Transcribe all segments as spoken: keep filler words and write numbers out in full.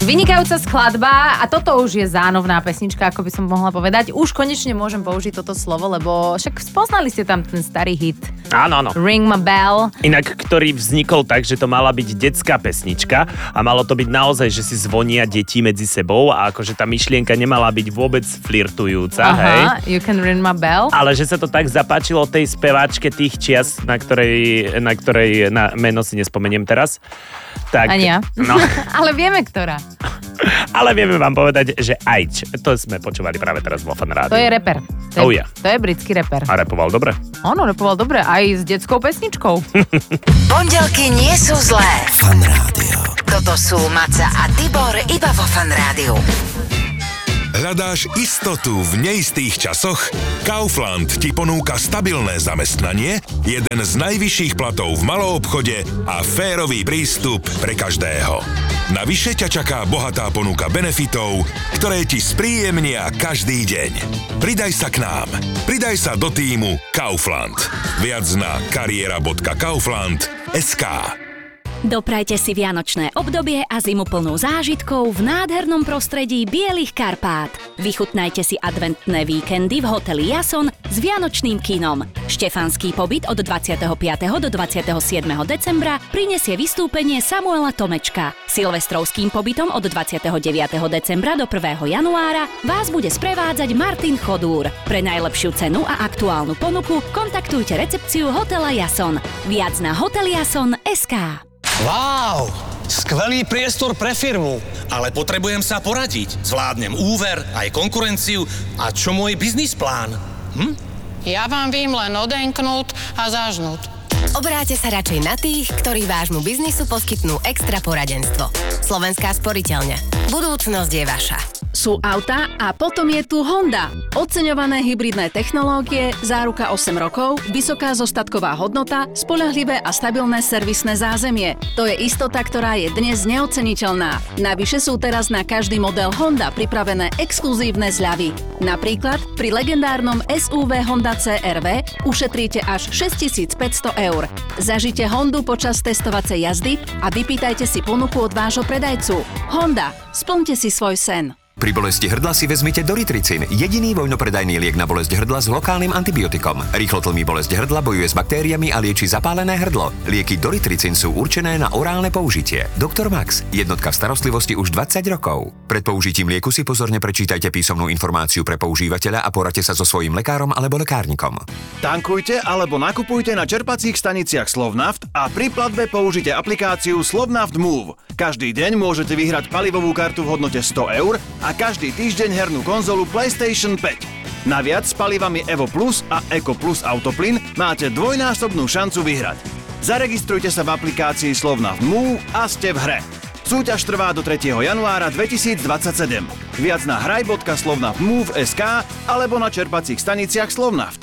Vynikajúca skladba a toto už je zánovná pesnička, ako by som mohla povedať. Už konečne môžem použiť toto slovo, lebo však spoznali ste tam ten starý hit. Áno, áno. Ring my bell. Inak, ktorý vznikol tak, že to mala byť detská pesnička a malo to byť naozaj, že si zvonia deti medzi sebou a akože tá myšlienka nemala byť vôbec flirtujúca, Aha, hej. You can ring my bell. Ale že sa to tak zapáčilo tej speváčke tých čias, na ktorej, na ktorej na meno si nespomeniem teraz. Tak, Ani ja. No. Ale vieme, ktorá. Ale vieme vám povedať, že Ajč, to sme počúvali práve teraz vo Fan Rádiu. To je reper. To je, Oh, yeah. to je britský reper. A repoval dobre. Ono repoval dobre, aj s detskou pesničkou. Pondelky nie sú zlé. Fan Rádio. Toto sú Maca a Tibor iba vo Fan Rádiu. Hľadáš istotu v neistých časoch? Kaufland ti ponúka stabilné zamestnanie, jeden z najvyšších platov v maloobchode a férový prístup pre každého. Navyše ťa čaká bohatá ponuka benefitov, ktoré ti spríjemnia každý deň. Pridaj sa k nám. Pridaj sa do tímu Kaufland. Viac na kariéra bodka kaufland bodka es ká. Doprajte si vianočné obdobie a zimu plnú zážitkov v nádhernom prostredí Bielých Karpát. Vychutnajte si adventné víkendy v hoteli Jason s vianočným kinom. Štefanský pobyt od dvadsiateho piateho do dvadsiateho siedmeho decembra prinesie vystúpenie Samuela Tomečka. Silvestrovským pobytom od dvadsiateho deviateho decembra do prvého januára vás bude sprevádzať Martin Chodúr. Pre najlepšiu cenu a aktuálnu ponuku kontaktujte recepciu hotela Jason. Viac na hoteliason bodka es ká. Wow, skvelý priestor pre firmu, ale potrebujem sa poradiť. Zvládnem úver, aj konkurenciu a čo môj biznisplán? Hm? Ja vám vím len odenknúť a zažnúť. Obráťte sa radšej na tých, ktorí vášmu biznisu poskytnú extra poradenstvo. Slovenská sporiteľňa. Budúcnosť je vaša. Sú autá a potom je tu Honda. Oceňované hybridné technológie, záruka osem rokov, vysoká zostatková hodnota, spoľahlivé a stabilné servisné zázemie. To je istota, ktorá je dnes neoceniteľná. Navyše sú teraz na každý model Honda pripravené exkluzívne zľavy. Napríklad pri legendárnom es ú vé Honda cé er vé ušetríte až šesťtisícpäťsto eur. Zažite Hondu počas testovacej jazdy a vypýtajte si ponuku od vášho predajcu. Honda, splňte si svoj sen. Pri bolesti hrdla si vezmite Doritricin, jediný voľnopredajný liek na bolesť hrdla s lokálnym antibiotikom. Rýchlo tlmí bolesť hrdla, bojuje s baktériami a lieči zapálené hrdlo. Lieky Doritricin sú určené na orálne použitie. doktor Max, jednotka v starostlivosti už dvadsať rokov. Pred použitím lieku si pozorne prečítajte písomnú informáciu pre používateľa a poradte sa so svojím lekárom alebo lekárnikom. Tankujte alebo nakupujte na čerpacích staniciach Slovnaft a pri platbe použite aplikáciu Slovnaft Move. Každý deň môžete vyhrať palivovú kartu v hodnote sto eur a každý týždeň hernú konzolu PlayStation päť. Naviac s palivami Evo Plus a Eco Plus Autoplyn máte dvojnásobnú šancu vyhrať. Zaregistrujte sa v aplikácii Slovnaft Move a ste v hre. Súťaž trvá do tretieho januára dvetisícdvadsaťsedem. Viac na hraj bodka slovnaft move bodka es ká alebo na čerpacích staniciach Slovnaft.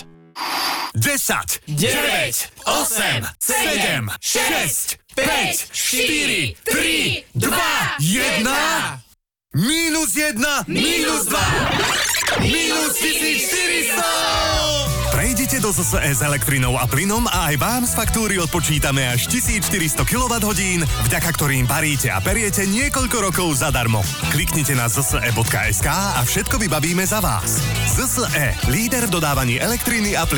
desať, deväť, osem, sedem, šesť, päť, štyri, tri, dva, jeden. Mínus jedna, mínus dva, mínus tisícštyristo. Prejdite do zet es é s elektrinou a plynom a aj vám z faktúry odpočítame až tisícštyristo kilowatthodín, vďaka ktorým paríte a periete niekoľko rokov zadarmo. Kliknite na zet es é bodka es ká a všetko vybavíme za vás. zet es é, líder v dodávaní elektriny a plynu.